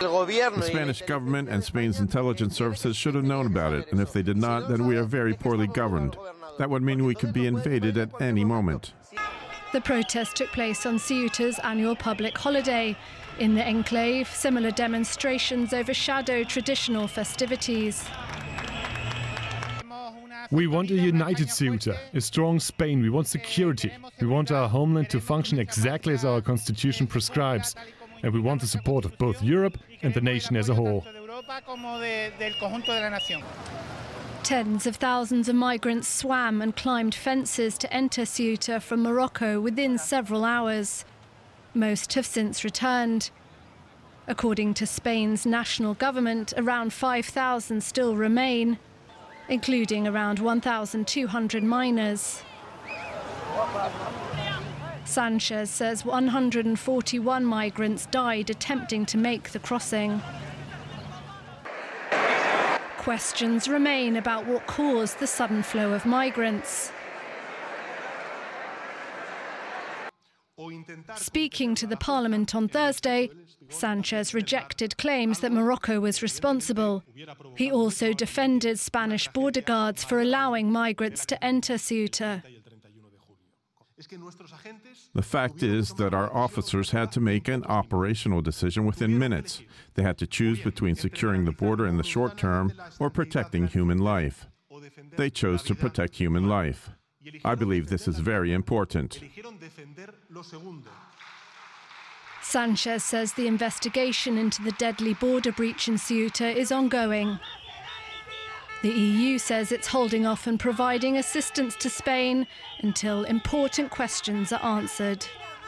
The Spanish government and Spain's intelligence services should have known about it, and if they did not, then we are very poorly governed. That would mean we could be invaded at any moment. The protest took place on Ceuta's annual public holiday. In the enclave, similar demonstrations overshadow traditional festivities. We want a united Ceuta, a strong Spain. We want security. We want our homeland to function exactly as our constitution prescribes. And we want the support of both Europe and the nation as a whole. Tens of thousands of migrants swam and climbed fences to enter Ceuta from Morocco within several hours. Most have since returned. According to Spain's national government, around 5,000 still remain, including around 1,200 minors. Sanchez says 141 migrants died attempting to make the crossing. Questions remain about what caused the sudden flow of migrants. Speaking to the parliament on Thursday, Sanchez rejected claims that Morocco was responsible. He also defended Spanish border guards for allowing migrants to enter Ceuta. The fact is that our officers had to make an operational decision within minutes. They had to choose between securing the border in the short term or protecting human life. They chose to protect human life. I believe this is very important. Sanchez says the investigation into the deadly border breach in Ceuta is ongoing. The EU says it's holding off on providing assistance to Spain until important questions are answered.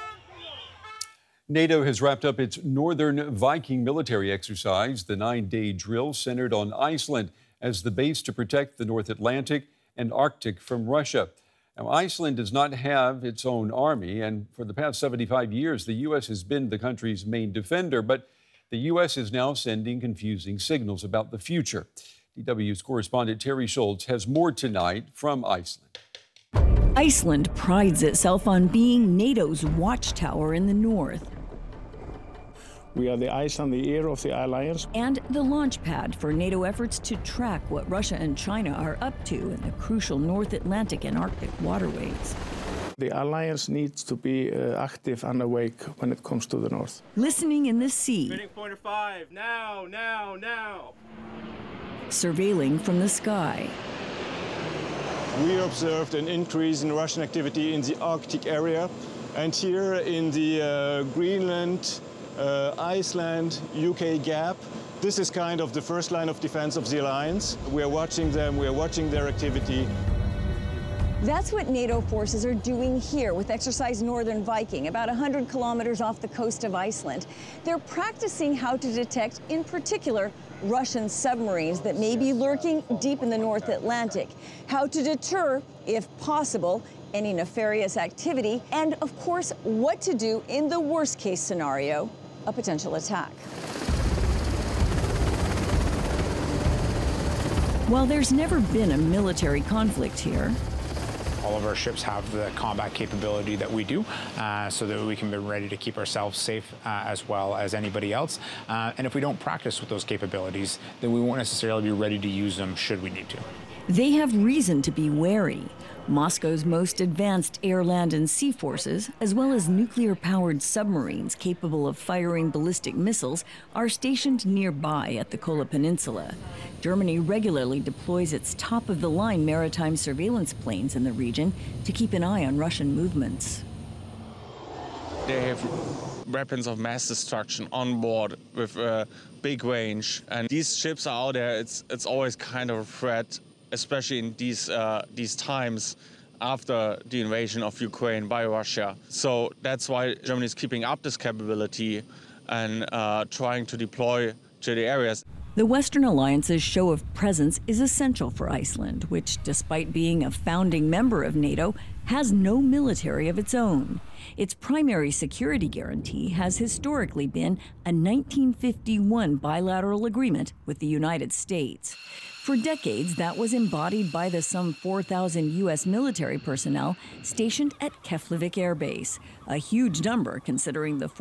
NATO has wrapped up its Northern Viking military exercise. The 9-day drill centered on Iceland as the base to protect the North Atlantic and Arctic from Russia. Now, Iceland does not have its own army, and for the past 75 years, the U.S. has been the country's main defender, but the U.S. is now sending confusing signals about the future. DW's correspondent Terry Schultz has more tonight from Iceland. Iceland prides itself on being NATO's watchtower in the north. We are the eyes and the ear of the alliance. And the launch pad for NATO efforts to track what Russia and China are up to in the crucial North Atlantic and Arctic waterways. The alliance needs to be active and awake when it comes to the north. Listening in the sea. Spinning pointer 5, now. Surveilling from the sky. We observed an increase in Russian activity in the Arctic area, and here in the Greenland, Iceland, UK gap. This is kind of the first line of defense of the alliance. We are watching them, we are watching their activity. That's what NATO forces are doing here with Exercise Northern Viking, about 100 kilometers off the coast of Iceland. They're practicing how to detect, in particular, Russian submarines that may be lurking deep in the North Atlantic, how to deter, if possible, any nefarious activity, and, of course, what to do in the worst-case scenario, a potential attack. While there's never been a military conflict here, all of our ships have the combat capability that we do, so that we can be ready to keep ourselves safe as well as anybody else. And if we don't practice with those capabilities, then we won't necessarily be ready to use them should we need to. They have reason to be wary. Moscow's most advanced air, land, and sea forces, as well as nuclear-powered submarines capable of firing ballistic missiles, are stationed nearby at the Kola Peninsula. Germany regularly deploys its top-of-the-line maritime surveillance planes in the region to keep an eye on Russian movements. They have weapons of mass destruction on board with a big range, and these ships are out there. It's always kind of a threat, especially in these times after the invasion of Ukraine by Russia. So that's why Germany is keeping up this capability and trying to deploy to the areas. The Western Alliance's show of presence is essential for Iceland, which, despite being a founding member of NATO, has no military of its own. Its primary security guarantee has historically been a 1951 bilateral agreement with the United States. For decades, that was embodied by the some 4,000 U.S. military personnel stationed at Keflavik Air Base, a huge number considering the